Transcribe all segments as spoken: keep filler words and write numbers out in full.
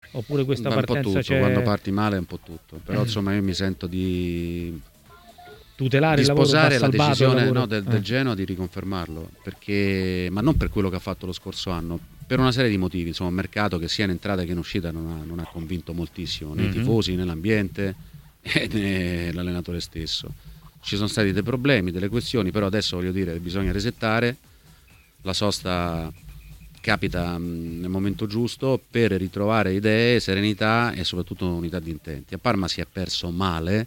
oppure questa un po' partenza tutto, c'è... quando parti male è un po' tutto, però insomma io mi sento di tutelare di il lavoro, sposare la salvato il decisione lavoro. no, del, Eh. del Genoa di riconfermarlo, perché ma non per quello che ha fatto lo scorso anno, per una serie di motivi, insomma un mercato che sia in entrata che in uscita non ha, non ha convinto moltissimo né i Mhm. tifosi né l'ambiente né l'allenatore stesso. Ci sono stati dei problemi, delle questioni, però adesso voglio dire bisogna resettare, la sosta capita mh, nel momento giusto per ritrovare idee, serenità e soprattutto unità di intenti. A Parma si è perso male.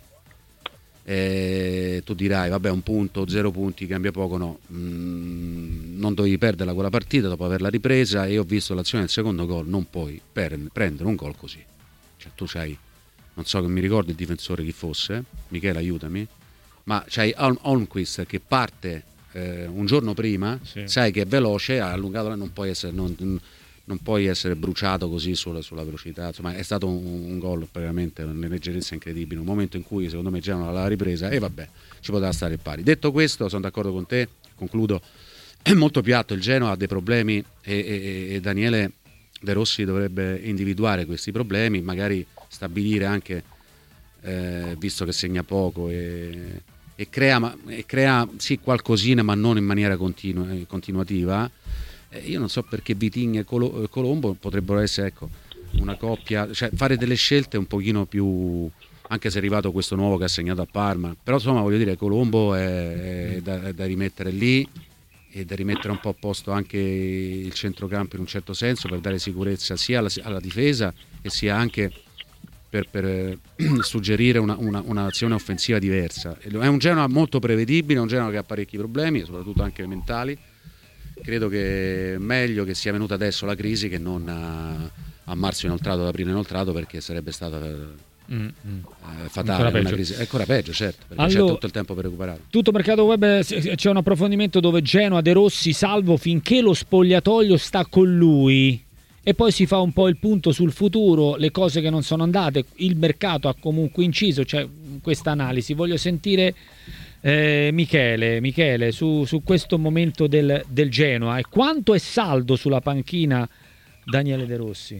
Eh, tu dirai vabbè un punto, zero punti cambia poco, no, mm, non dovevi perderla quella partita dopo averla ripresa, e ho visto l'azione del secondo gol, non puoi per, prendere un gol così, cioè tu c'hai, non so che mi ricordo il difensore chi fosse, Michele aiutami, ma c'hai Holmquist che parte eh, un giorno prima, Sì. sai che è veloce, ha allungato, non puoi essere non, non puoi essere bruciato così sulla, sulla velocità, insomma è stato un, un gol veramente una leggerezza incredibile, un momento in cui secondo me Genoa l'ha ripresa e vabbè ci poteva stare il pari. Detto questo sono d'accordo con te, concludo, è molto piatto, il Genoa ha dei problemi e, e, e Daniele De Rossi dovrebbe individuare questi problemi, magari stabilire anche eh, visto che segna poco e, e crea, ma, e crea sì qualcosina ma non in maniera continua, continuativa. Io non so perché Vitinha e Colo- Colombo potrebbero essere, ecco, una coppia, cioè fare delle scelte un pochino più, anche se è arrivato questo nuovo che ha segnato a Parma, però insomma voglio dire Colombo è, è, da, è da rimettere lì e da rimettere un po' a posto anche il centrocampo in un certo senso per dare sicurezza sia alla, alla difesa e sia anche per, per suggerire una, una, un'azione offensiva diversa. È un Genoa molto prevedibile, è un Genoa che ha parecchi problemi, soprattutto anche mentali. Credo che è meglio che sia venuta adesso la crisi che non a, a marzo inoltrato, ad aprile inoltrato, perché sarebbe stata mm, eh, fatale una crisi. È ancora peggio, certo, perché allora, c'è tutto il tempo per recuperare. Tutto Mercato Web c'è un approfondimento dove Genoa, De Rossi salvo finché lo spogliatoio sta con lui, e poi si fa un po' il punto sul futuro, le cose che non sono andate, il mercato ha comunque inciso, c'è questa analisi. Voglio sentire Eh, Michele, Michele su, su questo momento del, del Genoa e quanto è saldo sulla panchina Daniele De Rossi.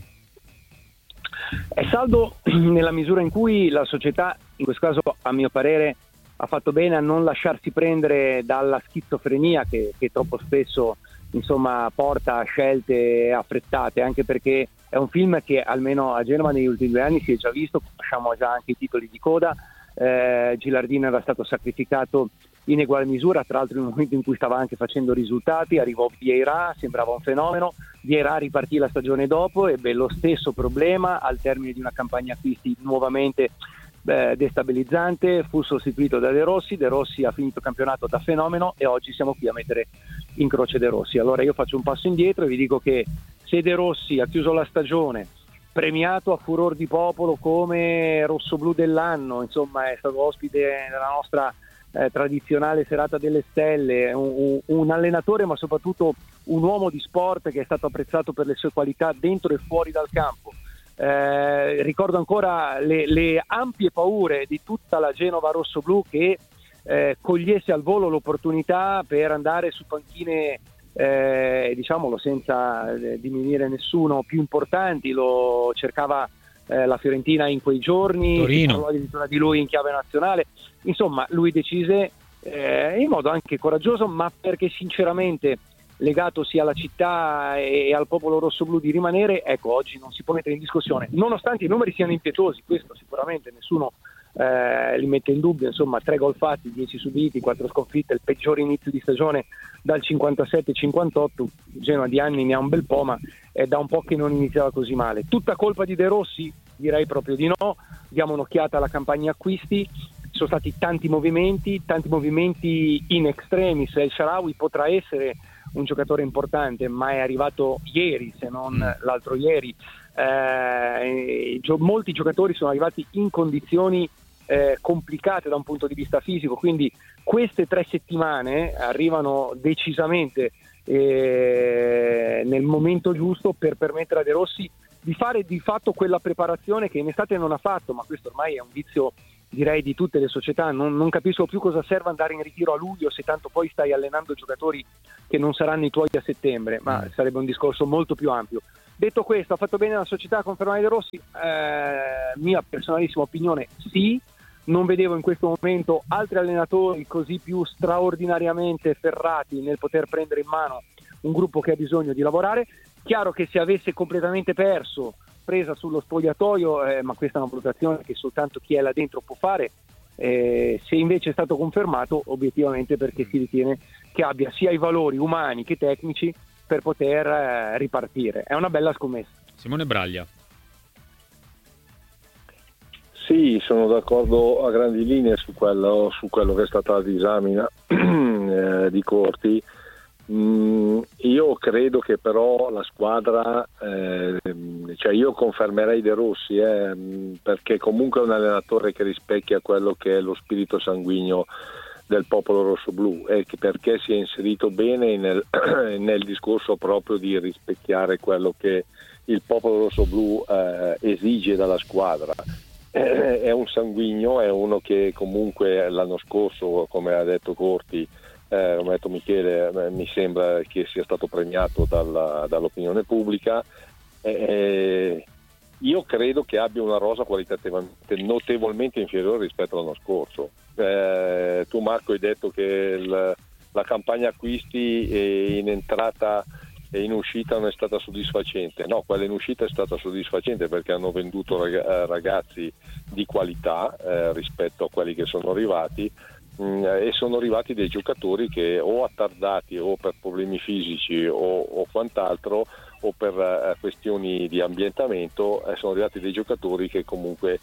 È saldo nella misura in cui la società, in questo caso a mio parere, ha fatto bene a non lasciarsi prendere dalla schizofrenia che, che troppo spesso insomma porta a scelte affrettate, anche perché è un film che almeno a Genova negli ultimi due anni si è già visto, conosciamo già anche i titoli di coda. Eh, Gilardino era stato sacrificato in eguale misura, tra l'altro in un momento in cui stava anche facendo risultati, arrivò Vieira, sembrava un fenomeno, Vieira ripartì la stagione dopo, ebbe lo stesso problema al termine di una campagna acquisti nuovamente eh, destabilizzante, fu sostituito da De Rossi, De Rossi ha finito il campionato da fenomeno e oggi siamo qui a mettere in croce De Rossi. Allora io faccio un passo indietro e vi dico che se De Rossi ha chiuso la stagione premiato a furor di popolo come rossoblu dell'anno, insomma è stato ospite della nostra eh, tradizionale serata delle stelle, un, un allenatore ma soprattutto un uomo di sport che è stato apprezzato per le sue qualità dentro e fuori dal campo. Eh, ricordo ancora le, le ampie paure di tutta la Genova rossoblu che eh, cogliesse al volo l'opportunità per andare su panchine Eh, diciamolo senza eh, diminuire nessuno, più importanti. Lo cercava eh, la Fiorentina in quei giorni, Torino. si parlò addirittura di lui in chiave nazionale. Insomma, lui decise eh, in modo anche coraggioso, ma perché sinceramente legato sia alla città e, e al popolo rossoblu di rimanere. Ecco, oggi non si può mettere in discussione, nonostante i numeri siano impietosi, questo sicuramente nessuno Eh, li mette in dubbio, insomma tre gol fatti, dieci subiti, quattro sconfitte, il peggiore inizio di stagione dal cinquantasette cinquantotto. Genoa di anni ne ha un bel po', ma è da un po' che non iniziava così male. Tutta colpa di De Rossi? Direi proprio di no. Diamo un'occhiata alla campagna acquisti, ci sono stati tanti movimenti, tanti movimenti in extremis. El Shaarawy potrà essere un giocatore importante, ma è arrivato ieri, se non mm. l'altro ieri. Eh, gio- molti giocatori sono arrivati in condizioni eh, complicate da un punto di vista fisico, quindi queste tre settimane arrivano decisamente eh, nel momento giusto per permettere a De Rossi di fare di fatto quella preparazione che in estate non ha fatto, ma questo ormai è un vizio, direi, di tutte le società. Non, non capisco più cosa serve andare in ritiro a luglio se tanto poi stai allenando giocatori che non saranno i tuoi a settembre, ma sarebbe un discorso molto più ampio. Detto questo, ha fatto bene la società a confermare De Rossi? Eh, mia personalissima opinione, sì. Non vedevo in questo momento altri allenatori così più straordinariamente ferrati nel poter prendere in mano un gruppo che ha bisogno di lavorare. Chiaro che se avesse completamente perso, presa sullo spogliatoio, eh, ma questa è una valutazione che soltanto chi è là dentro può fare, eh, se invece è stato confermato, obiettivamente perché si ritiene che abbia sia i valori umani che tecnici per poter eh, ripartire. È una bella scommessa. Simone Braglia. Sì, sono d'accordo a grandi linee su quello, su quello che è stata la disamina eh, di Corti. Mm, io credo che però la squadra, eh, cioè io confermerei De Rossi, eh, perché comunque è un allenatore che rispecchia quello che è lo spirito sanguigno del popolo rossoblù, e perché si è inserito bene nel, nel discorso proprio di rispecchiare quello che il popolo rossoblù eh, esige dalla squadra. È un sanguigno, è uno che comunque l'anno scorso, come ha detto Corti, eh, come ha detto Michele, eh, mi sembra che sia stato premiato dalla, dall'opinione pubblica. Eh, io credo che abbia una rosa qualitativamente notevolmente inferiore rispetto all'anno scorso. Eh, tu Marco hai detto che il, la campagna acquisti è in entrata e in uscita non è stata soddisfacente. No, quella in uscita è stata soddisfacente perché hanno venduto ragazzi di qualità eh, rispetto a quelli che sono arrivati, mh, e sono arrivati dei giocatori che o attardati o per problemi fisici o, o quant'altro o per eh, questioni di ambientamento, eh, sono arrivati dei giocatori che comunque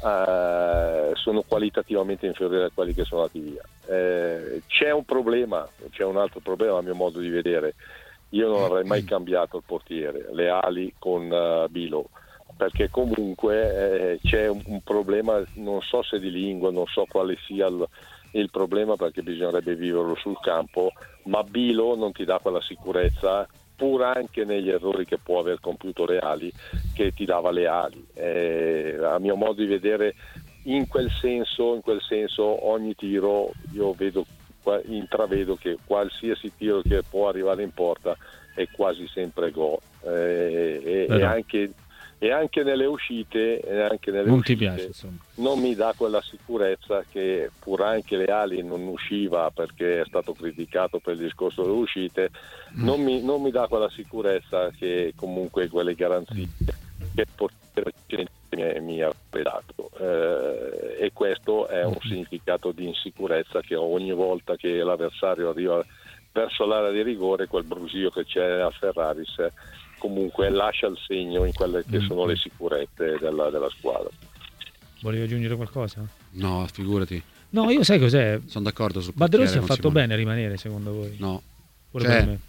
eh, sono qualitativamente inferiori a quelli che sono andati via. Eh, c'è un problema, c'è un altro problema a mio modo di vedere. Io non avrei mai cambiato il portiere, le ali con uh, Bilo, perché comunque eh, c'è un, un problema, non so se di lingua, non so quale sia il, il problema, perché bisognerebbe viverlo sul campo, ma Bilo non ti dà quella sicurezza, pur anche negli errori che può aver compiuto Reali, che ti dava le ali. Eh, a mio modo di vedere, in quel senso, in quel senso ogni tiro io vedo intravedo che qualsiasi tiro che può arrivare in porta è quasi sempre gol, eh, e, e, anche, e anche nelle uscite, e anche nelle non uscite ti piace, insomma. Non mi dà quella sicurezza che, pur anche Reali non usciva perché è stato criticato per il discorso delle uscite, mm. non, mi, non mi dà quella sicurezza che comunque quelle garanzie mm. che il portiere mi ha dato, eh, e questo è un significato di insicurezza che ogni volta che l'avversario arriva verso l'area di rigore, quel brusio che c'è a Ferraris comunque lascia il segno in quelle che sono le sicurezze della, della squadra. Volevi aggiungere qualcosa? No, figurati. No, io sai cos'è? Sono d'accordo sul Ma De Rossi ha fatto Simone. bene a rimanere, secondo voi? No. Pure cioè, per me.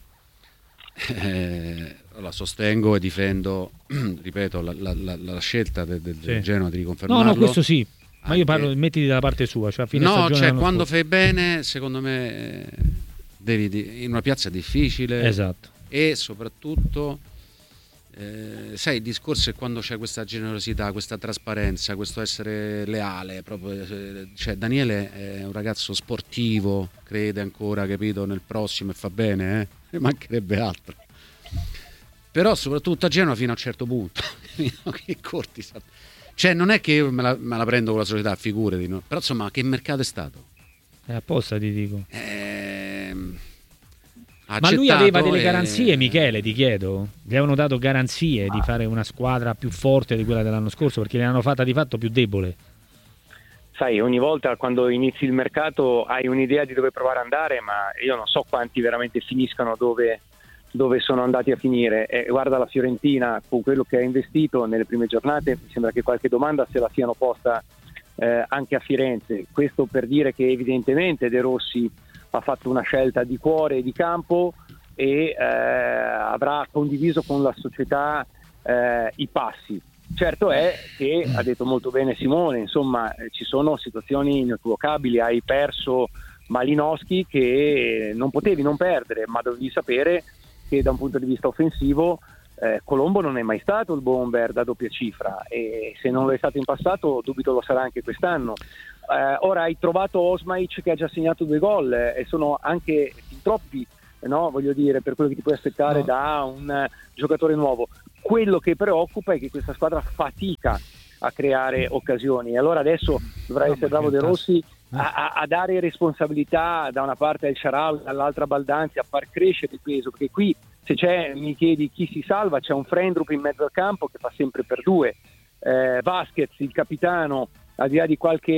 Eh, la sostengo e difendo, ripeto, la, la, la, la scelta del, del sì. Genoa di riconfermarlo. No, no, questo sì. Ma anche... io parlo, mettiti dalla parte sua, cioè a fine no, stagione. cioè quando scorso. fai bene, secondo me devi in una piazza difficile. Esatto. E soprattutto eh, sai, il discorso è quando c'è questa generosità, questa trasparenza, questo essere leale proprio, cioè Daniele è un ragazzo sportivo, crede ancora, capito, nel prossimo e fa bene, eh? Ne mancherebbe altro. Però soprattutto a Genova fino a un certo punto che Corti, cioè non è che io me la, me la prendo con la società, figurati, no? Però insomma che mercato è stato? È apposta ti dico. Ehm... Ma lui aveva delle e... garanzie, Michele, ti chiedo? Gli avevano dato garanzie ah. di fare una squadra più forte di quella dell'anno scorso, perché l'hanno fatta di fatto più debole. Sai, ogni volta quando inizi il mercato hai un'idea di dove provare ad andare, ma io non so quanti veramente finiscano dove, dove sono andati a finire. E guarda la Fiorentina, con quello che ha investito nelle prime giornate, mi sembra che qualche domanda se la siano posta eh, anche a Firenze. Questo per dire che evidentemente De Rossi ha fatto una scelta di cuore e di campo e eh, avrà condiviso con la società eh, i passi. Certo è che, ha detto molto bene Simone, insomma ci sono situazioni inequivocabili, hai perso Malinowski che non potevi non perdere, ma dovevi sapere che da un punto di vista offensivo eh, Colombo non è mai stato il bomber da doppia cifra, e se non lo è stato in passato dubito lo sarà anche quest'anno. Eh, ora hai trovato Osmaic che ha già segnato due gol eh, e sono anche fin troppi no? Voglio dire, per quello che ti puoi aspettare no. da un uh, giocatore nuovo. Quello che preoccupa è che questa squadra fatica a creare occasioni, e allora adesso dovrà no, essere bravo De Rossi a, a, a dare responsabilità da una parte al Shaarawy, dall'altra Baldanzi, a far crescere il peso, perché qui se c'è, mi chiedi chi si salva, c'è un Frendrup in mezzo al campo che fa sempre per due, eh, Vasquez, il capitano, al di là di qualche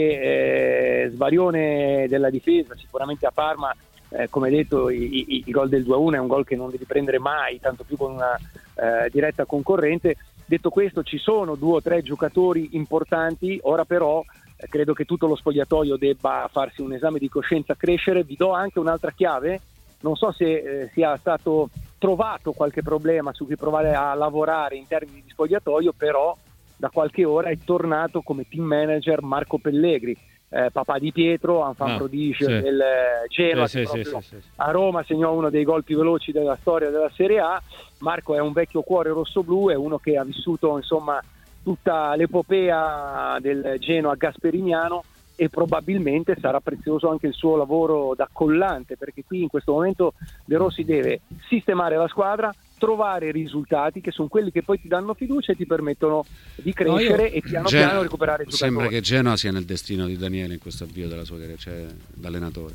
eh, svarione della difesa, sicuramente a Parma, eh, come detto, i, i, il gol del due a uno è un gol che non devi prendere mai, tanto più con una eh, diretta concorrente. Detto questo, ci sono due o tre giocatori importanti, ora però eh, credo che tutto lo spogliatoio debba farsi un esame di coscienza, crescere. Vi do anche un'altra chiave, non so se eh, sia stato trovato qualche problema su cui provare a lavorare in termini di spogliatoio, però da qualche ora è tornato come team manager Marco Pellegri, eh, papà di Pietro, enfant ah, prodige sì. del Genoa, sì, sì, sì, sì. A Roma segnò uno dei gol più veloci della storia della Serie A. Marco è un vecchio cuore rossoblù, è uno che ha vissuto insomma tutta l'epopea del Genoa gasperiniano, e probabilmente sarà prezioso anche il suo lavoro da collante, perché qui in questo momento De Rossi deve sistemare la squadra, trovare risultati che sono quelli che poi ti danno fiducia e ti permettono di crescere no, io... e piano Gen- piano recuperare il sembra giocatori. Che Genoa sia nel destino di Daniele in questo avvio della sua carriera, cioè l'allenatore.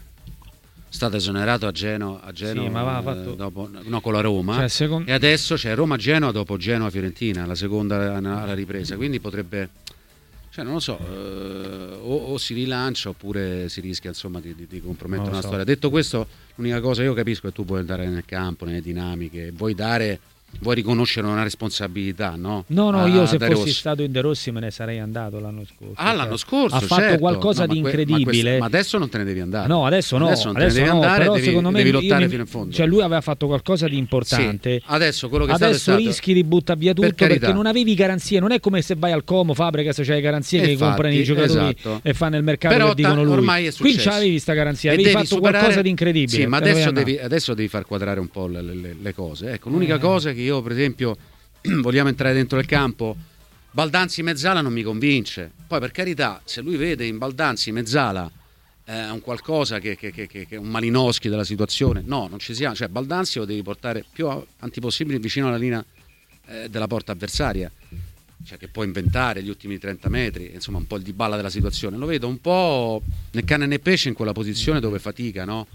È stato esonerato a Genoa, a Genoa sì, ma va eh, fatto... dopo, no, con la Roma, cioè, secondo... e adesso c'è Roma-Genoa dopo Genoa-Fiorentina, la seconda alla ripresa, quindi potrebbe, cioè non lo so, eh, o, o si rilancia oppure si rischia insomma di, di, di compromettere una so. storia. Detto questo, l'unica cosa io capisco è che tu puoi andare nel campo, nelle dinamiche, vuoi dare, vuoi riconoscere una responsabilità, no? No, no, a, io se fossi Rossi. stato in De Rossi me ne sarei andato l'anno scorso. Ah, cioè, l'anno scorso, ha fatto certo. qualcosa no, di ma que- incredibile. Ma, quest- ma adesso non te ne devi andare. No, adesso no. Adesso non adesso te ne devi no, andare, però devi, secondo me devi lottare mi, fino in fondo. Cioè lui aveva fatto qualcosa di importante. Sì, adesso quello che adesso è stato rischi di buttare via tutto per perché non avevi garanzie. Non è come se vai al Como, Fabregas, c'hai garanzie che infatti, comprano i giocatori esatto. e fanno il mercato però che dicono lui. Ormai è qui c'avevi sta garanzia, avevi fatto superare... qualcosa di incredibile. Sì, ma adesso devi, adesso devi far quadrare un po' le, le, le cose. Ecco, l'unica eh. cosa che io, per esempio, vogliamo entrare dentro il campo, Baldanzi mezzala non mi convince. Poi per carità, se lui vede in Baldanzi mezzala eh, un qualcosa che, che, che, che è un Malinowski della situazione, no, non ci siamo. Cioè Baldanzi lo devi portare più avanti possibile vicino alla linea eh, della porta avversaria, cioè che può inventare gli ultimi trenta metri, insomma un po' il Dybala della situazione. Lo vedo un po' né cane né pesce in quella posizione dove fatica, no?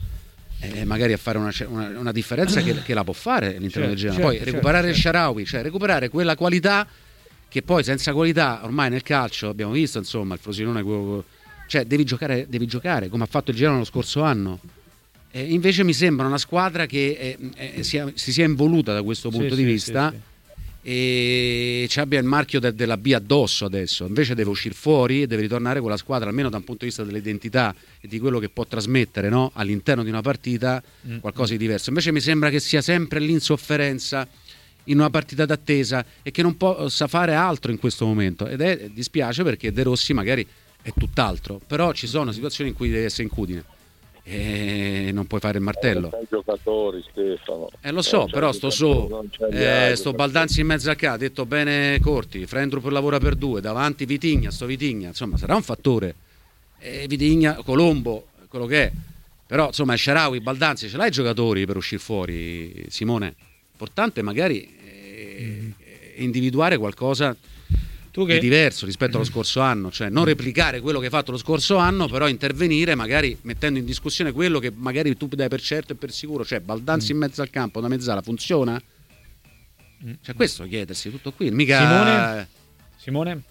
E magari a fare una, una, una differenza che, che la può fare all'interno certo, del Genoa. Poi certo, recuperare certo. il Shaarawy, cioè recuperare quella qualità che poi senza qualità ormai nel calcio abbiamo visto, insomma, il Frosinone, cioè devi giocare, devi giocare come ha fatto il Genoa lo scorso anno. E invece mi sembra una squadra che è, è, sia, si sia involuta da questo punto sì, di sì, vista sì, sì. E ci abbia il marchio de, della B addosso adesso. Invece deve uscire fuori e deve ritornare con la squadra, almeno da un punto di vista dell'identità e di quello che può trasmettere, no? All'interno di una partita qualcosa di diverso. Invece mi sembra che sia sempre l'insofferenza in una partita d'attesa e che non possa fare altro in questo momento, ed è dispiace perché De Rossi magari è tutt'altro, però ci sono situazioni in cui deve essere incudine e non puoi fare il martello. I giocatori, Stefano. Eh lo so, però sto so, eh, sto Baldanzi in mezzo a ca, ha detto bene Corti, Frendrup lavora per due, davanti Vitigna, sto Vitigna, insomma sarà un fattore. Eh, Vitigna, Colombo, quello che è. Però insomma Shaarawy, Baldanzi, ce l'hai i giocatori per uscire fuori, Simone? Importante magari eh, individuare qualcosa tu che... è diverso rispetto allo scorso anno, cioè non replicare quello che hai fatto lo scorso anno, però intervenire magari mettendo in discussione quello che magari tu dai per certo e per sicuro, cioè Baldanzi mm. in mezzo al campo, una mezzala, funziona? Mm. Cioè questo chiedersi, tutto qui, mica... Simone? Simone?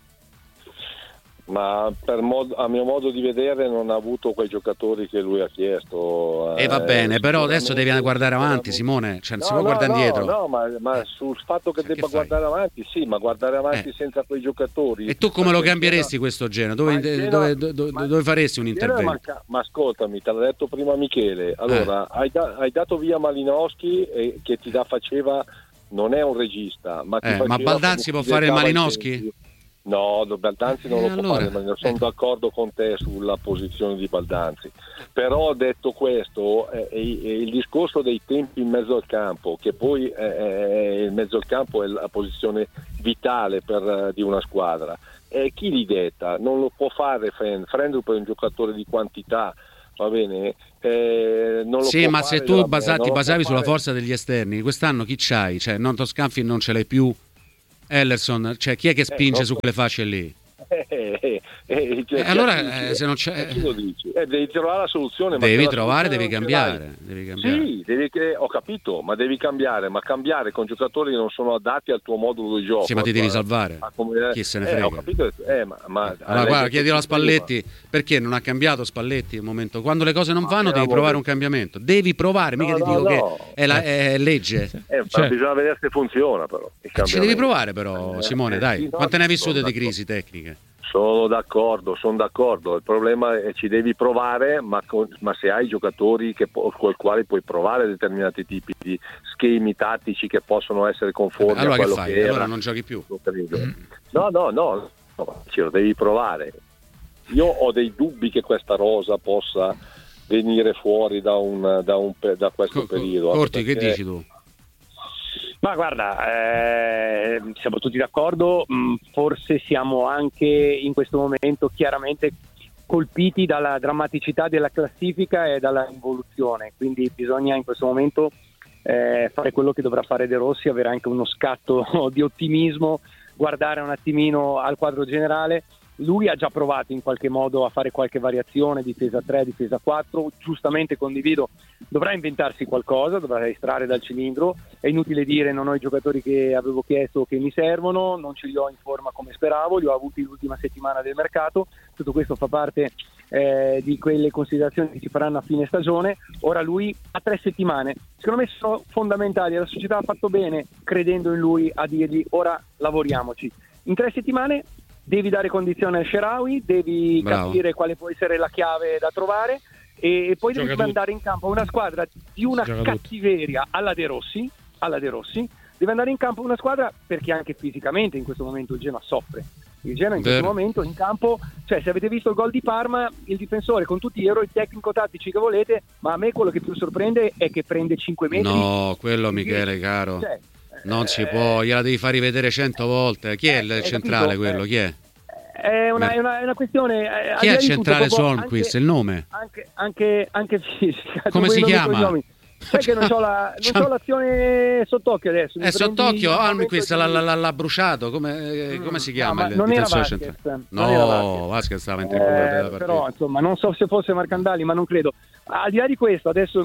Ma per mod- a mio modo di vedere non ha avuto quei giocatori che lui ha chiesto. E eh, va bene, però adesso devi guardare avanti, Simone, cioè non no, si può no, guardare no, indietro. No, ma, ma sul fatto che cioè, debba che guardare avanti, sì, ma guardare avanti eh. senza quei giocatori. E tu come lo cambieresti questo Genoa? Dove, Genoa, dove, dove, ma, dove faresti un intervento? Manca- ma ascoltami, te l'ha detto prima Michele. Allora, eh. hai, da- hai dato via Malinowski eh, che ti da faceva, non è un regista, ma, ti eh, ma Baldanzi può fare il Malinowski? No, Baldanzi non eh, lo allora, può fare, ma io sono eh. d'accordo con te sulla posizione di Baldanzi. Però detto questo, eh, eh, il discorso dei tempi in mezzo al campo, che poi eh, il mezzo al campo è la posizione vitale per, di una squadra, eh, chi li detta? Non lo può fare Frendrup è un giocatore di quantità, va bene? Eh, non lo sì, può ma fare se tu della- basa- non ti lo basavi può sulla fare- forza degli esterni, quest'anno chi c'hai? Cioè, non Scanfi non ce l'hai più, Ellerson, cioè chi è che spinge non su so. quelle fasce lì? Eh, eh, eh, Eh, allora, eh, se non c'è- eh, chi lo dici? Eh, devi trovare la soluzione. ma Devi se la trovare, soluzione devi non ce l'hai- cambiare, devi cambiare. Sì, devi, eh, ho capito, ma devi cambiare, ma cambiare con giocatori che non sono adatti al tuo modulo di gioco. Sì, ma ti devi Ma- salvare. ma come- Chi se ne eh, frega? ho capito, eh, ma, ma Allora, hai guarda, detto chiedilo a tu prima. Spalletti perché non ha cambiato Spalletti. Un momento. Quando le cose non Ma vanno, che devi lavoro. provare un cambiamento. Devi provare, mica No, ti no, dico no. che è, la, è legge. Eh, ma Certo. bisogna vedere se funziona però. il Ci devi cambiamento. provare, però, Eh, Simone, eh, dai. sì, no, Quante ne hai sono vissute di d'accordo. crisi tecniche? Sono d'accordo, sono d'accordo. Il problema è che ci devi provare, ma, con- ma se hai giocatori che po- con i quali puoi provare determinati tipi di schemi tattici che possono essere conformi Allora a che quello fai? che era. Allora non giochi più. No, no, no, no, ce lo devi provare. Io ho dei dubbi che questa rosa possa venire fuori da, un, da, un, pe- da questo Co- co- periodo. anche Corti, che perché- dici tu? Ma guarda, eh, siamo tutti d'accordo, mh, forse siamo anche in questo momento chiaramente colpiti dalla drammaticità della classifica e dalla involuzione, quindi bisogna in questo momento eh, fare quello che dovrà fare De Rossi, avere anche uno scatto di ottimismo, guardare un attimino al quadro generale. Lui ha già provato in qualche modo a fare qualche variazione, difesa tre, difesa quattro, giustamente condivido, dovrà inventarsi qualcosa, dovrà estrarre dal cilindro, è inutile dire non ho i giocatori che avevo chiesto che mi servono, non ce li ho in forma come speravo, li ho avuti l'ultima settimana del mercato, tutto questo fa parte eh, di quelle considerazioni che si faranno a fine stagione. Ora lui ha tre settimane, secondo me sono fondamentali, la società ha fatto bene credendo in lui a dirgli ora lavoriamoci, in tre settimane devi dare condizione al Shaarawy, devi Bravo. capire quale può essere la chiave da trovare e poi Gioca devi tutto. mandare in campo una squadra di una Gioca tutto. cattiveria alla De Rossi, alla De Rossi, deve andare in campo una squadra perché anche fisicamente in questo momento il Genoa soffre. Il Genoa in questo Vero. momento in campo, cioè se avete visto il gol di Parma, il difensore con tutti gli errori tecnico-tattici che volete, ma a me quello che più sorprende è che prende cinque metri. No, quello Michele, caro. Cioè, Non si eh, può, gliela devi far rivedere cento volte. Chi è il hai centrale capito? quello? Eh, Chi è? È una, è una, è una questione. eh, al Chi di è là il di tutto, centrale su proprio Holmquist? anche- Il nome? Anche, anche, anche fisica. Come tu si vuoi nome e chiama? cognomi. Sai che non c'ho, la, non C'ha- c'ho l'azione sott'occhio adesso. mi È prendi sott'occhio, un Holmquist momento l'ha, di- l'ha- l'ha bruciato. Come, eh, come si No, chiama ma il non era difensore Vasquez, centrale? non era No, Vasquez. Vasquez stava in tripolo della Eh, partita. però insomma non so se fosse Marcandali, ma non credo. Al di là di questo adesso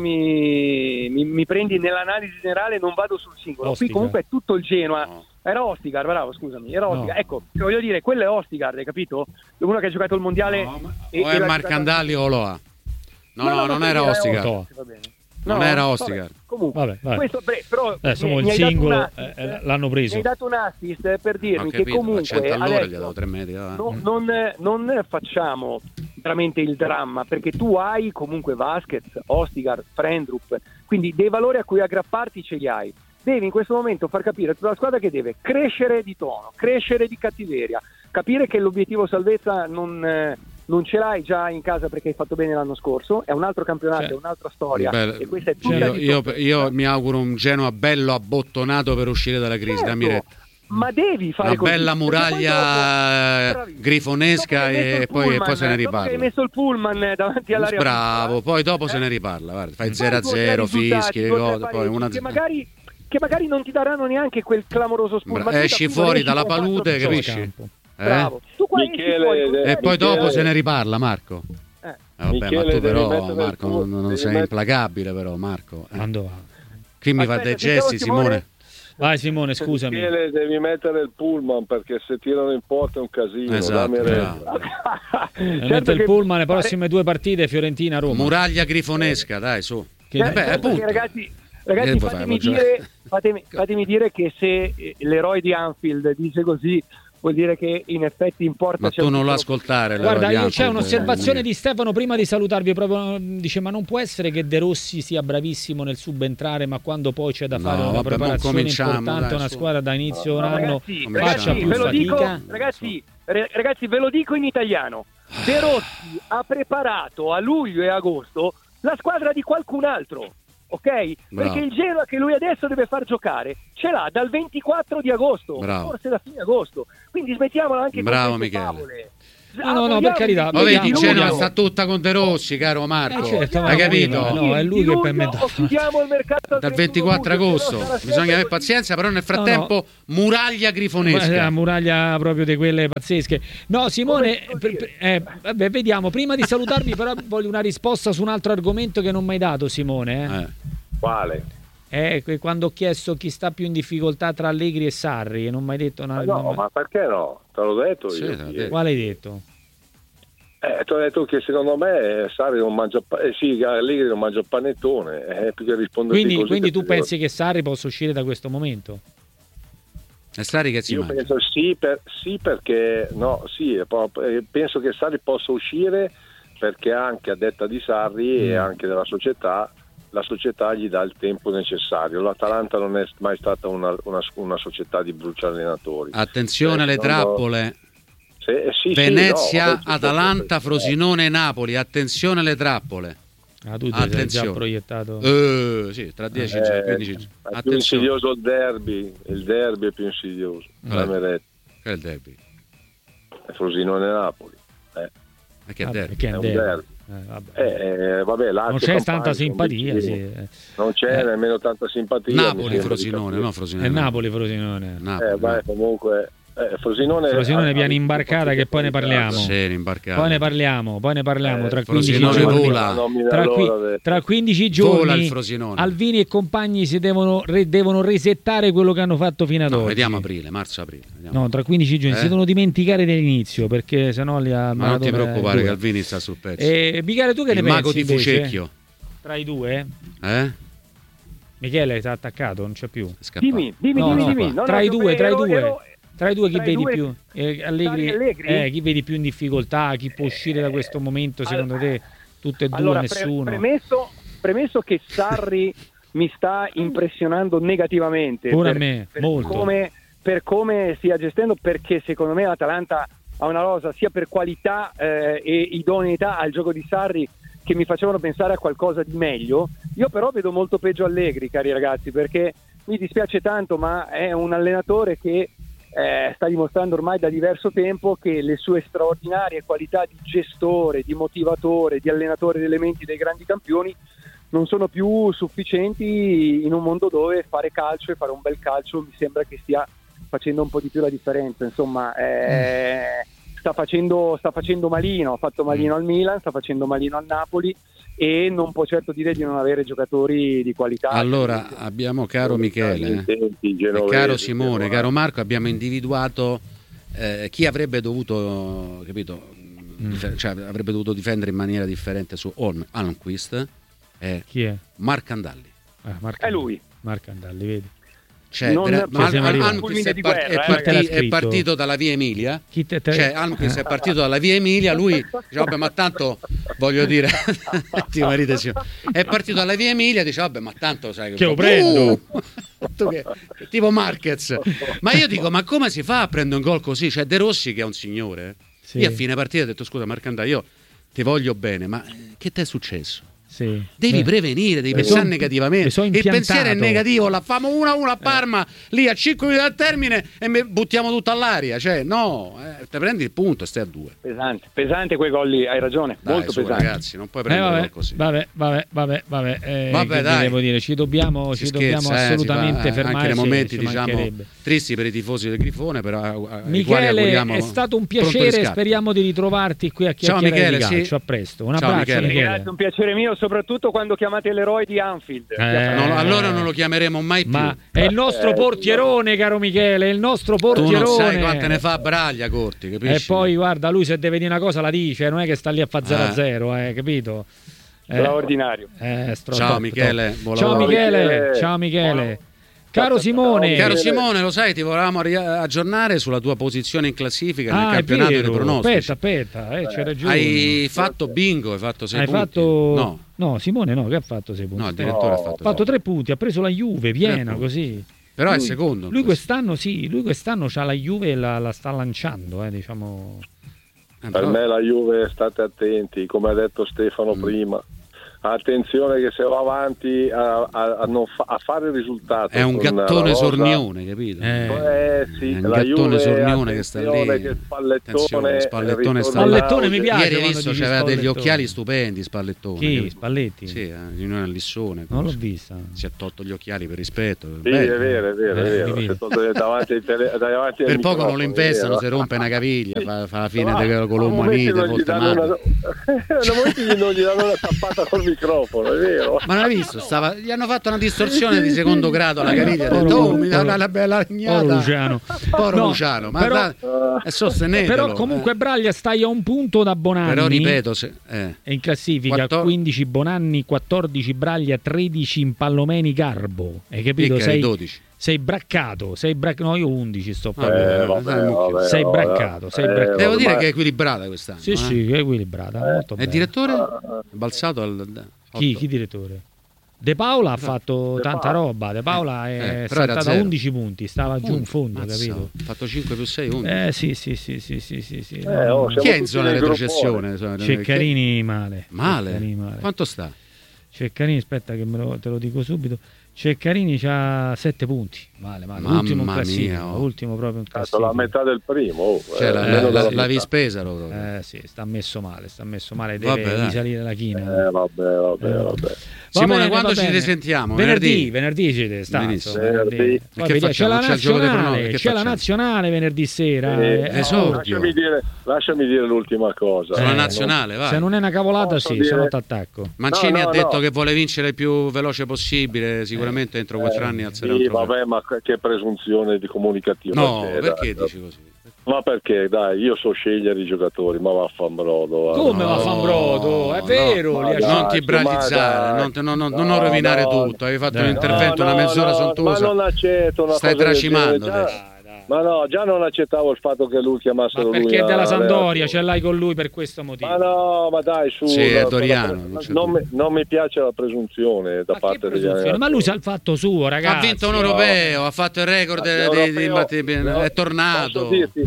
mi, mi, mi prendi nell'analisi generale, non vado sul singolo. Ostigar. Qui comunque è tutto il Genoa. No. Era Ostigar, bravo, scusami, era No. Ostigar. Ecco, voglio dire, quello è Ostigar, hai capito? Uno che ha giocato il mondiale No, ma- e- o e è l'ha Marcandali o lo ha? No, no, non per era dire, è Ostigar. Ostigar. va bene. Non era Ostigar. vabbè, comunque, Vabbè, vai. questo, beh, però Adesso mi- mo il mi hai dato singolo, un assist, eh, l'hanno preso. Mi hai dato un assist per dirmi Ho che capito, a comunque cento all'ora gli ha adesso dato tre metri. va. no- non, non facciamo veramente il dramma, perché tu hai comunque Vasquez, Ostigar, Frendrup, quindi dei valori a cui aggrapparti ce li hai. Devi in questo momento far capire a tutta la squadra che deve crescere di tono, crescere di cattiveria, capire che l'obiettivo salvezza non, eh, non ce l'hai già in casa perché hai fatto bene l'anno scorso, è un altro campionato, Cioè, è un'altra storia Beh, e questa è tutta io, di io- sofferenza. io mi auguro un Genoa bello abbottonato per uscire dalla crisi. Certo, Dammi re- ma devi fare una così, bella perché poi muraglia dopo- bravissimo. grifonesca Dopo che hai messo e il poi, pullman, poi se ne dopo che hai riparla. messo il pullman davanti all'area Bravo, piccola, poi dopo se eh, ne riparla. Guarda, fai fai zero a due o tre zero, risultati, fischi, le due o tre cose, poi pareggi una che magari, che magari non ti daranno neanche quel clamoroso spunto. Bra- ma tu esci da prima fuori esci dalla con quattro palude, persone. capisci? Campo. Eh? Bravo. Tu qua esci Michele- fuori con E E tre poi persone. dopo se ne riparla, Marco. Eh. Eh, vabbè, Michele, ma tu devi però, mettere il Marco, tuo- non, non devi sei mettere- implacabile, però, Marco. Eh. Quando va? Qui mi fa Aspetta, dei sentiamo gesti, Simone. Simone. Vai Simone, scusami. Michele, devi mettere il pullman perché se tirano in porta è un casino. Esatto, dammi retta. bravo. E Certo mette il che- pullman le prossime due partite Fiorentina-Roma. Muraglia grifonesca, dai, su. Che- Certo Beh, che, appunto. ragazzi, ragazzi Che vuoi fatemi, fare, dire, fatemi, fatemi dire che se eh, l'eroe di Anfield dice così vuol dire che in effetti importa. Ma c'è tu un non lo piccolo- ascoltare. Guarda, l'ero io di c'è Anfield, un'osservazione eh, di Stefano prima di salutarvi proprio, dice ma non può essere che De Rossi sia bravissimo nel subentrare ma quando poi c'è da No, fare una vabbè, preparazione non cominciamo, importante dai, una su. squadra da inizio No, anno ragazzi, Come faccia ragazzi, più ve lo dico, fatica. ragazzi, re- ragazzi, ve lo dico in italiano. De Rossi ha preparato a luglio e agosto la squadra di qualcun altro, ok? Bravo. Perché il Genoa che lui adesso deve far giocare ce l'ha dal ventiquattro di agosto, Bravo. forse da fine agosto. Quindi smettiamola anche Bravo, con queste Michele. favole. No, no, no, per carità. Ma vedi, vediamo, Genoa vediamo. sta tutta con De Rossi, caro Marco. Eh, certo, Hai ma capito? prima, no, è lui che per me dà- chiudiamo il mercato Dal ventiquattro agosto bisogna avere pazienza, però nel frattempo muraglia grifonesca. La muraglia proprio di quelle pazzesche. No, Simone, Come per- per- eh, vabbè, vediamo. Prima di salutarvi, però, voglio una risposta su un altro argomento che non mi hai dato, Simone. Eh. Eh. Quale? Eh, que- quando ho chiesto chi sta più in difficoltà tra Allegri e Sarri, non mi hai detto una. Ma no, non- ma perché no? Te l'ho detto Sì, io. te l'ho ieri. detto. Quale hai detto? Eh, ti ho detto che secondo me Sarri non mangia pa- eh, sì, Allegri non mangia panettone, eh, più che rispondere Quindi, così. quindi che tu ti devo- pensi che Sarri possa uscire da questo momento? E Sarri che si Io mangia? penso sì, per- sì perché no, sì, è proprio- eh, penso che Sarri possa uscire perché anche a detta di Sarri e Mm. anche della società, la società gli dà il tempo necessario. L'Atalanta non è mai stata una, una- una società di brucia allenatori. Attenzione alle Eh, secondo- trappole. Se- eh, sì, sì, Venezia, no, vabbè, sì, Atalanta, sì, sì. Frosinone, Napoli. Attenzione alle trappole. Ah, tu ti sei già Attenzione. proiettato. Eh, sì, tra dieci Eh, giorni, quindici giorni. è più Attenzione. insidioso il derby, il derby è più insidioso. Eh. La Meret- Che è il derby? è Frosinone Napoli. Eh, Ma che Vabbè, derby? che è è un un derby. derby. Eh, vabbè. Eh, eh, vabbè, non Lazio, c'è Campania tanta sono simpatia, vicini. sì. eh. Non c'è Eh. nemmeno tanta simpatia. mi Napoli, sembra di Frosinone, capire. no Frosinone. È no. Napoli, Frosinone. Napoli, Eh, beh, no. comunque eh, Frosinone, Frosinone ha- piano ha- imbarcata che poi ne parliamo. Sì, l'imbarcato. Poi ne parliamo, poi ne parliamo Eh, tra quindici Frosinone giorni. vola. Non mi dà Tra, qui- l'ora de- tra quindici Vola il giorni Frosinone. Alvini e compagni si devono, re- devono resettare quello che hanno fatto fino ad No, oggi. vediamo aprile, marzo-aprile. Vediamo. No, tra quindici giorni Eh? si devono dimenticare dell'inizio perché sennò li ha Ma non ti Maradona preoccupare due. che Alvini sta sul pezzo. Eh, Michele, tu che Il ne mago pensi di invece? Fucecchio. Tra i due? Eh? Michele sta attaccato, non c'è più. È scappato. Dimmi, dimmi, No, dimmi, no, dimmi. qua. No, no, Tra i io due, tra i ero- due. ero- Tra i due chi tra i vedi due- più? Eh, Allegri, Sarri e Allegri? Eh, chi vedi più in difficoltà? Chi può uscire da questo momento secondo te? Tutte e due, Allora, pre- nessuno? premesso, premesso che Sarri mi sta impressionando negativamente Pure a per, me, per molto. come, per come stia gestendo, perché secondo me l'Atalanta ha una rosa sia per qualità eh, e idoneità al gioco di Sarri che mi facevano pensare a qualcosa di meglio. Io però vedo molto peggio Allegri, cari ragazzi, perché mi dispiace tanto, ma è un allenatore che eh, sta dimostrando ormai da diverso tempo che le sue straordinarie qualità di gestore, di motivatore, di allenatore delle menti dei grandi campioni non sono più sufficienti in un mondo dove fare calcio e fare un bel calcio mi sembra che stia facendo un po' di più la differenza. Insomma, eh, sta facendo, sta facendo malino, ha fatto malino al Milan, sta facendo malino al Napoli e non può certo dire di non avere giocatori di qualità. Allora abbiamo, caro Michele eh, Intenti e genovesi, caro Simone, genovesi. caro Marco, abbiamo individuato eh, chi avrebbe dovuto, capito, Mm. dif- cioè, avrebbe dovuto difendere in maniera differente su Holm, Almqvist e Chi è? Marc Andalli. Ah, Marco, È lui. Marco Andalli, vedi? Cioè, Non- vera- cioè, siamo Al- arrivati. Almqvist Fulmine è, di par- guerra, è eh, parti- ragazzi. è partito dalla via Emilia. Chi te, te- Cioè, Almqvist è partito dalla via Emilia, lui dice, vabbè, ma tanto voglio dire, ti marite, sì. È partito dalla via Emilia, dice, vabbè, ma tanto sai Che lo prendo. Uh! Tu che- tipo Marquez. Ma io dico, ma come si fa a prendere un gol così? C'è De Rossi che è un signore. Sì. Io a fine partita ho detto, scusa Marcandà, io ti voglio bene, ma che ti è successo? Sì. Devi Beh, prevenire, devi mi pensare son- negativamente. mi son Il pensiero è impiantato. negativo, la famo uno a uno a Parma, lì a cinque minuti dal termine e me- buttiamo tutto all'aria. Cioè, no, eh, te prendi il punto e stai a due. Pesante, pesante quei gol lì, hai ragione, Dai, molto su, pesante. ragazzi, non puoi Eh, prendere vabbè, gol così. vabbè, vabbè, vabbè, vabbè, eh, Vabbè, che dai. devo dire, ci dobbiamo, Si ci dobbiamo scherza, eh, si assolutamente fa, eh, fermare. anche nei momenti ci diciamo mancherebbe. tristi per i tifosi del Grifone, però ai quali Michele, auguriamo è stato un pronto piacere, riscatto. speriamo di ritrovarti qui a Ciao, chiacchierare Michele, di calcio. sì. A presto, un Ciao, abbraccio Michele. Michele. Grazie, un piacere mio, soprattutto quando chiamate l'eroe di Anfield. Eh, No, allora non lo chiameremo mai più. Ma è il nostro portierone, caro Michele, è il nostro Tu non portierone. sai quante ne fa Braglia, Corti, capisci? E poi guarda, lui se deve dire una cosa la dice, non è che sta lì a fare zero a Eh. zero, eh, capito? Eh, Straordinario. eh, stro- Ciao, top, Michele, top. buon Ciao lavoro. Michele, Michele. ciao Michele. Buon- Caro Simone, Caro Simone, lo sai, ti volevamo ri- aggiornare sulla tua posizione in classifica nel ah, è campionato vero. dei pronostici. Aspetta, aspetta, eh, c'è ragione. Hai fatto bingo, hai fatto sei Hai punti. fatto No, No, Simone no, che ha fatto sei punti? no, il direttore No, ha fatto, ha fatto sei. tre punti, ha preso la Juve piena punti. così. Però è Lui- secondo. Lui quest'anno sì, lui quest'anno c'ha la Juve e la, la sta lanciando, eh, diciamo. Eh, Per però- me la Juve, state attenti, come ha detto Stefano Mm. prima, attenzione che se va avanti a, a, a, non fa, a fare il risultato è un gattone sornione, capito? Eh, eh, sì, è un gattone Juve, sornione che sta lì, che spallettone, spallettone, sta spallettone mi piace. Ieri visto c'aveva degli occhiali stupendi Spallettone. Chi? Capito? Spalletti? Sì, eh, Unione Lissone, non l'ho vista, si è tolto gli occhiali per rispetto. Sì, Bello. è vero, è vero, è vero. Si è tolto davanti ai tele, davanti per poco non lo impestano, si rompe una caviglia, fa, fa la fine della colomanite, volte male. Non gli danno una tappata col microfono, è vero. Ma non hai visto? Stava, gli hanno fatto una distorsione di secondo grado alla caviglia, ha detto, oh, mi dà una bella legnata. Poro Luciano, Poro no, Luciano, ma però, da, è sostenetelo. Però comunque eh. Braglia stai a un punto da Bonanni. Però ripeto, se, eh. è in classifica quattordici quindici Bonanni, quattordici Braglia, tredici Impallomeni Garbo. Hai capito? Sei dodici. Sei braccato, sei brac... no io undici sto parlando. Eh, vabbè, vabbè, sei vabbè. braccato, sei eh, braccato. Devo ormai... dire che è equilibrata quest'anno. Sì, eh? sì, è equilibrata, eh. molto bene. E il direttore? È balzato al Chi, chi direttore? De Paola ha fatto De tanta Paola. roba, De Paola è eh, saltata a undici punti, stava giù in fondo, Mazza, capito? Ha fatto cinque più sei, undici. Eh sì, sì, sì, sì, sì, sì, sì. Eh, oh, chi è in zona retrocessione? Ceccarini male. Male? Ceccarini male. Quanto sta? Ceccarini, aspetta che me lo, te lo dico subito. Ceccarini c'ha sette punti. Male, male. Mamma ultimo in classifica, mia, oh. ultimo proprio in classifica. La metà del primo. Oh, cioè, eh, la, la, la, l'avevi spesa proprio. Eh sì, sta messo male, sta messo male, deve vabbè, risalire la china. Eh, vabbè, vabbè, eh. vabbè. Simone, bene, quando ci risentiamo? Venerdì, venerdì ci stanzo, venerdì. venerdì. Poi vediamo, c'è la nazionale, c'è facciamo? la nazionale venerdì sera. Eh, eh, no, lasciami, dire, lasciami dire l'ultima cosa. Sulla eh, nazionale, vai. Se non è una cavolata, Posso sì, dire... se non t'attacco. Mancini no, no, ha detto no. che vuole vincere il più veloce possibile, sicuramente entro quattro eh, anni alzerà sì, un trofeo. vabbè, ma che presunzione di comunicativa. No, perché, perché dai, dici così? Ma perché, dai, io so scegliere i giocatori, ma vaffanbrodo. Come no, vaffanbrodo? È vero, no, li non ti braccizzare, non, non, non, no, non rovinare no, tutto. Hai fatto dai. un intervento, no, una mezz'ora no, sontuosa. Ma non accetto una Stai cosa tracimando del genere, adesso. già, ma no, già non accettavo il fatto che lui chiamasse ma lui. perché è della Sampdoria, ce cioè, l'hai con lui per questo motivo. Ma no, ma dai, su. Sì, è no, Doriano. non, Non, non, mi, non mi piace la presunzione da ma parte degli allenatori. Ma lui sa il fatto suo, ragazzi. Ha vinto un europeo, no. Ha fatto il record di, di, di, di, è tornato.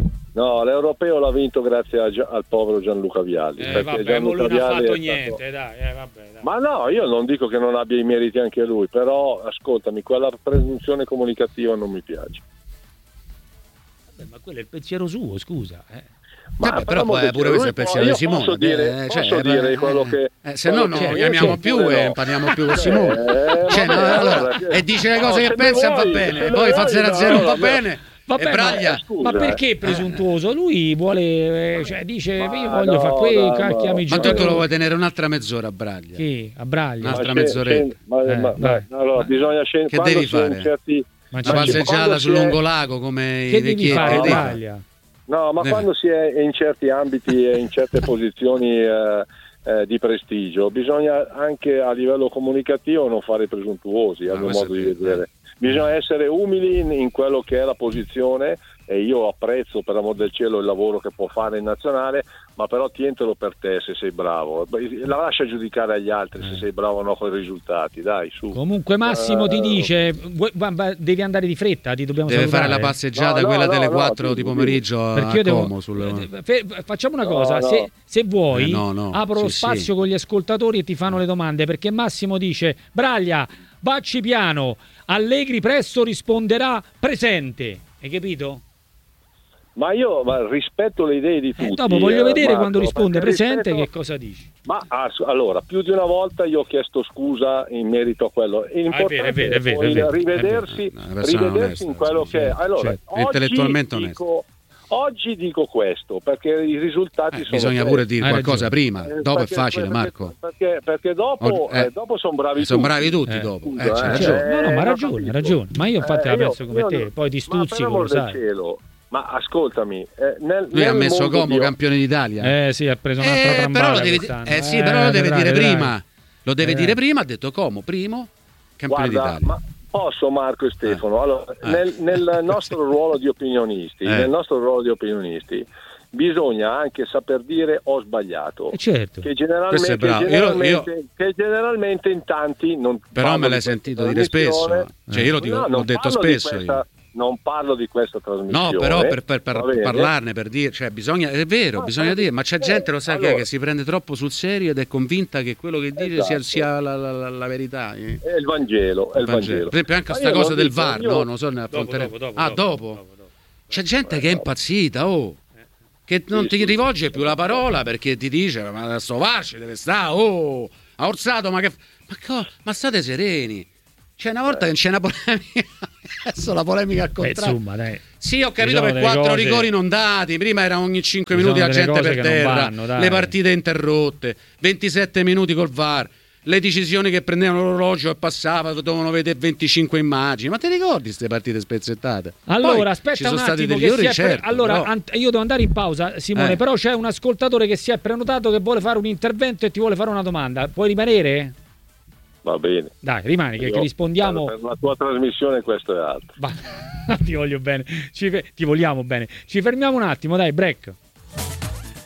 No, l'europeo l'ha vinto grazie a, al povero Gianluca Vialli. Eh, perché vabbè, Gianluca lui non ha Vialli fatto è niente, stato... dai, eh, vabbè, dai. Ma no, io non dico che non abbia i meriti anche lui, però ascoltami, quella presunzione comunicativa non mi piace. Vabbè, ma quello è il pensiero suo, scusa, eh. Ma vabbè, però pure questo è il pensiero di Simone. Posso dire, eh, posso cioè, dire eh, quello che eh, se no non che chiamiamo più no. e parliamo più con Simone. Eh, cioè, vabbè, no, allora, allora, e dice le cose no, che pensa vuoi, va bene, se poi fa vuoi, zero a zero no, va vabbè. bene. Vabbè, e Braglia, ma, scusa, ma perché eh. presuntuoso? Lui vuole, eh, cioè dice Ma io voglio no, fare quei no, cacchi no. amici. ma tu te lo vuoi tenere un'altra mezz'ora a Braglia? Chi? A Braglia? Un'altra Ma mezz'oretta. Ma, Eh, ma, vai. allora, Ma- bisogna scendere. Che quando devi si è in fare? certi- Ma Una c'è- passeggiata quando sul si è- lungolago come che i devi vecchietti fare a di- Braglia? No, ma Eh. quando si è in certi ambiti e in certe posizioni eh, eh, di prestigio, bisogna anche a livello comunicativo non fare presuntuosi, a Ah, mio questo modo è di vero, vedere. Bisogna essere umili in, in quello che è la posizione, e io apprezzo per amor del cielo il lavoro che può fare in nazionale, ma però tientelo per te se sei bravo, la lascia giudicare agli altri se sei bravo o no con i risultati, dai, su. Comunque Massimo Eh, ti dice vuoi- va- devi andare di fretta, ti dobbiamo Deve salutare. fare la passeggiata, No, no, quella no, delle no, quattro sì, di sì. pomeriggio Perché a io devo Como sul... Fe- facciamo una cosa, No, no. Se, se vuoi Eh, no, no. apro lo Sì, spazio sì. con gli ascoltatori e ti fanno le domande, perché Massimo dice Braglia, bacci piano, Allegri presto risponderà presente, hai capito? Ma io ma rispetto le idee di tutti. Eh, dopo voglio eh, vedere Marco, quando risponde perché presente rispetto- che cosa dici. Ma ah, su- allora, più di una volta io ho chiesto scusa in merito a quello. L'importante Ah, è vero, è vero, poi è vero, è vero, rivedersi, è vero. Una persona rivedersi onesta, in quello sì, che è. sì, Allora, certo. oggi Intellettualmente dico, oggi dico questo, perché i risultati Eh, sono bisogna questi. pure dire Hai qualcosa ragione. prima, Eh, dopo è perché- facile, perché- Marco. Perché, perché dopo, Oh, eh, eh, dopo sono bravi sono tutti. bravi tutti Eh, dopo. scusa, Eh, c'hai eh. ragione. No, no, ma ha ho ragione, capito. ha ragione. Ma io infatti Eh, la io- penso come io te, no- poi ti ma per stuzzico, amor lo del sai. cielo, ma ascoltami, eh, nel, Lui ha nel messo mondo Como di- campione d'Italia. Eh sì, ha preso un'altra Eh, trambata però lo devi, quest'anno. eh, sì, però lo deve vedrai, dire vedrai. prima. Lo deve Eh. dire prima, ha detto Como, primo campione Guarda, d'Italia. ma posso Marco e Stefano? Allora, Eh. nel, nel nostro ruolo di opinionisti, Eh. nel nostro ruolo di opinionisti, bisogna anche saper dire ho sbagliato. Eh, certo. Che Questo generalmente, è bravo. che Io- generalmente, io- che generalmente in tanti non Però parlo me l'hai di questa sentito dire spesso. trasmissione. Cioè, io lo dico- No, l'ho non detto parlo di spesso questa- io. non parlo di questa trasmissione. No, però per, per, per parlarne, per dire, cioè bisogna, è vero, ah, bisogna dire, ma c'è eh, gente, lo sai allora, che, è, che si prende troppo sul serio ed è convinta che quello che dice esatto. sia, sia la, la, la verità. Eh. È il Vangelo, è il Vangelo. Vangelo. Per esempio anche questa cosa del V A R, io... no? Non so, ne affronteremo. Dopo, dopo, dopo, ah, dopo? dopo, dopo, dopo. C'è gente che è impazzita, oh! Che non ti rivolge più la parola perché ti dice, ma sto V A R ci deve stare, oh! Ha orsato, ma che... Ma, co... ma state sereni! C'è una volta che c'è una polemica, adesso la polemica al contrario. Eh, insomma, dai. Sì, ho capito per quattro cose... rigori non dati, prima era ogni cinque minuti la gente per terra, vanno, le partite interrotte, ventisette minuti col V A R, le decisioni che prendevano l'orologio e passava, dovevano vedere venticinque immagini. Ma ti ricordi queste partite spezzettate? Allora, Poi, aspetta ci sono un stati attimo degli ori, pre... certo, allora, però... ant... io devo andare in pausa, Simone, eh. però c'è un ascoltatore che si è prenotato che vuole fare un intervento e ti vuole fare una domanda. Puoi rimanere? Va bene. Dai, rimani che, Io, che rispondiamo. Per la tua trasmissione questo è altro. Va. Ti voglio bene. Ci fe... Ti vogliamo bene. Ci fermiamo un attimo, dai, break.